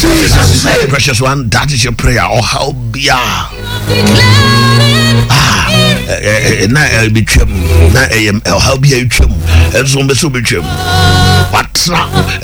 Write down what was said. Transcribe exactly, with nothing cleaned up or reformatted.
Jesus' name. Precious one, that is your prayer. Or how be ah na betwam na how be a betwam and so be so betwam. What's